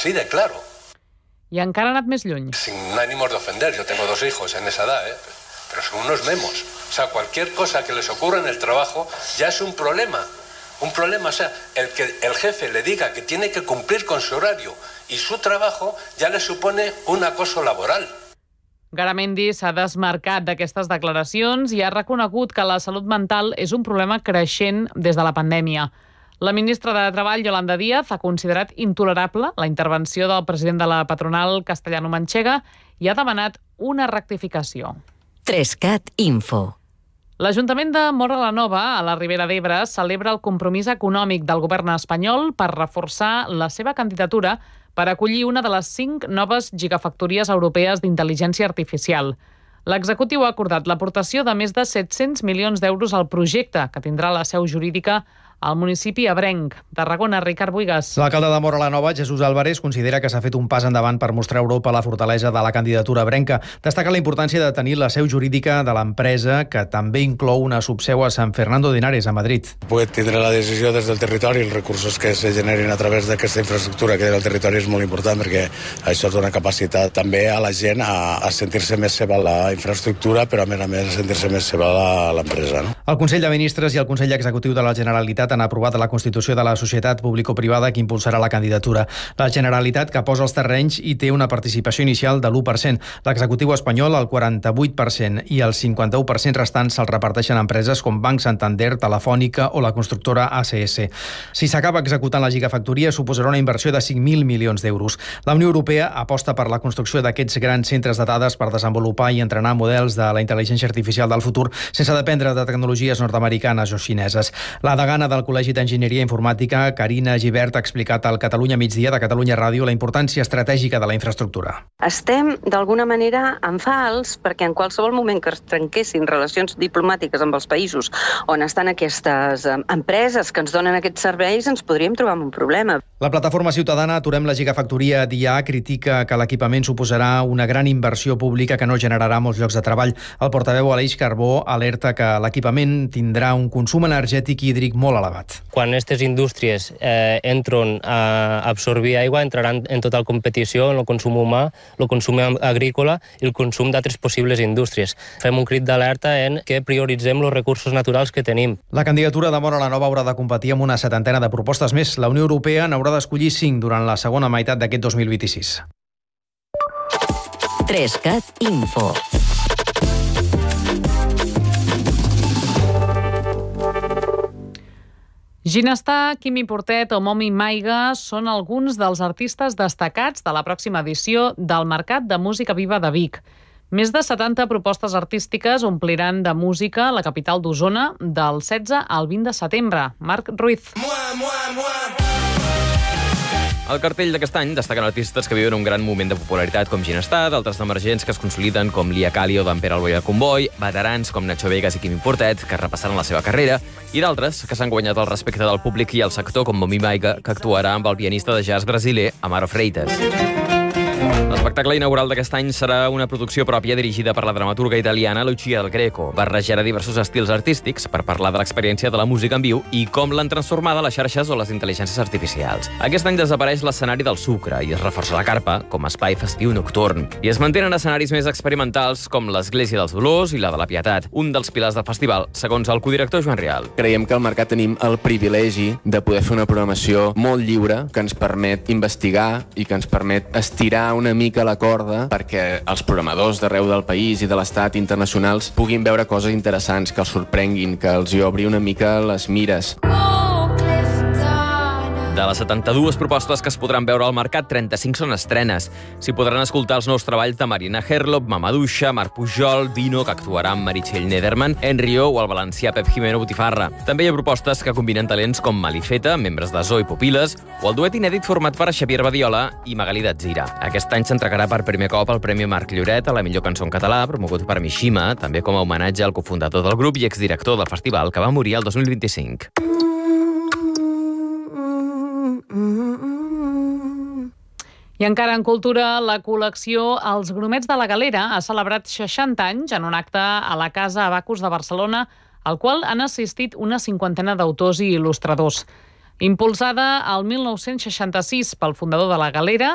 así de claro. I encara ha anat més lluny. Sin ánimos de ofender, yo tengo 2 hijos en esa edad, pero son unos memos. O sea, cualquier cosa que les ocurra en el trabajo ya es un problema. Un problema, o sea, el que el jefe le diga que tiene que cumplir con su horario y su trabajo ya le supone un acoso laboral. Garamendi s'ha desmarcat d'aquestes declaracions i ha reconegut que la salut mental és un problema creixent des de la pandèmia. La ministra de Treball, Yolanda Díaz, ha considerat intolerable la intervenció del president de la patronal castellano-manxega i ha demanat una rectificació. 3CAT Info. L'Ajuntament de Móra la Nova, a la Ribera d'Ebre, celebra el compromís econòmic del govern espanyol per reforçar la seva candidatura per acollir una de les 5 noves gigafactories europees d'intel·ligència artificial. L'executiu ha acordat l'aportació de més de 700 milions d'euros al projecte, que tindrà la seu jurídica al municipi ebrenc. Tarragona, Ricard Buigas. L'alcalde de Móra la Nova, Jesús Álvarez, considera que s'ha fet un pas endavant per mostrar a Europa la fortalesa de la candidatura ebrenca. Destaca la importància de tenir la seu jurídica de l'empresa, que també inclou una subseu a San Fernando de Henares, a Madrid. Poder tindre la decisió des del territori, els recursos que se generin a través d'aquesta infraestructura que del territori és molt important, perquè això dona capacitat també a la gent a sentir-se més seva la infraestructura, però a més a sentir-se més seva l'empresa. No? El Consell de Ministres i el Consell Executiu de la Generalitat han aprovat la constitució de la societat público-privada que impulsarà la candidatura. La Generalitat, que posa els terrenys, i té una participació inicial de l'1%. L'executiu espanyol, el 48%, i el 51% restants se'ls reparteixen empreses com Banc Santander, Telefònica o la constructora ACS. Si s'acaba executant la gigafactoria, suposarà una inversió de 5.000 milions d'euros. La Unió Europea aposta per la construcció d'aquests grans centres de dades per desenvolupar i entrenar models de la intel·ligència artificial del futur sense dependre de tecnologies nord-americanes o xineses. La degana del Col·legi d'Enginyeria Informàtica, Carina Gibert, ha explicat al Catalunya Migdia de Catalunya Ràdio la importància estratègica de la infraestructura. Estem, d'alguna manera, en fals, perquè en qualsevol moment que es trenquessin relacions diplomàtiques amb els països on estan aquestes empreses que ens donen aquests serveis, ens podríem trobar amb un problema. La plataforma ciutadana Aturem la gigafactoria d'IA critica que l'equipament suposarà una gran inversió pública que no generarà molts llocs de treball. El portaveu Aleix Carbó alerta que l'equipament tindrà un consum energètic i hídric molt elevat. Quan aquestes indústries entren a absorbir aigua, entraran en total competició en el consum humà, el consum agrícola i el consum d'altres possibles indústries. Fem un crit d'alerta en que prioritzem els recursos naturals que tenim. La candidatura de Móra la Nova haurà de competir amb una 70ena de propostes més. La Unió Europea n'haurà d'escollir 5 durant la segona meitat d'aquest 2026. 3CAT Info. Ginestar, Quimi Portet o Momi Maiga són alguns dels artistes destacats de la pròxima edició del Mercat de Música Viva de Vic. Més de 70 propostes artístiques ompliran de música la capital d'Osona del 16 al 20 de setembre. Marc Ruiz. Al cartell d'aquest any destaquen artistes que viuen un gran moment de popularitat com Ginestar, d'altres emergents que es consoliden com Lia Cali o d'Ampere Alboy de Convoy, veterans com Nacho Vegas i Quimi Portet, que repassaran la seva carrera, i d'altres que s'han guanyat el respecte del públic i el sector com Momi Maiga, que actuarà amb el pianista de jazz brasiler Amaro Freitas. L'espectacle inaugural d'aquest any serà una producció pròpia dirigida per la dramaturga italiana Lucia Del Greco. Barrejarà diversos estils artístics per parlar de l'experiència de la música en viu i com l'han transformada les xarxes o les intel·ligències artificials. Aquest any desapareix l'escenari del Sucre i es reforça la carpa com a espai festiu nocturn. I es mantenen escenaris més experimentals com l'Església dels Dolors i la de la Pietat, un dels pilars del festival, segons el codirector Joan Rial. Creiem que al Mercat tenim el privilegi de poder fer una programació molt lliure que ens permet investigar i que ens permet estirar una mica la corda perquè els programadors d'arreu del país i de l'estat internacionals puguin veure coses interessants, que els sorprenguin, que els hi obri una mica les mires. De les 72 propostes que es podran veure al mercat, 35 són estrenes. S'hi podran escoltar els nous treballs de Marina Herlop, Mamadouxa, Marc Pujol, Vino, que actuarà amb Meritxell Nederman, Enrio o el valencià Pep Jimeno Botifarra. També hi ha propostes que combinen talents com Malifeta, membres de Zoo i Pupiles, o el duet inèdit format per Xavier Badiola i Magalí Datzira. Aquest any s'entregarà per primer cop el Premi Marc Lloret a la millor cançó en català, promogut per Mishima, també com a homenatge al cofundador del grup i exdirector del festival, que va morir el 2025. I encara en cultura, la col·lecció Els Grumets de la Galera ha celebrat 60 anys en un acte a la Casa Abacus de Barcelona, al qual han assistit una 50ena d'autors i il·lustradors. Impulsada al 1966 pel fundador de la Galera,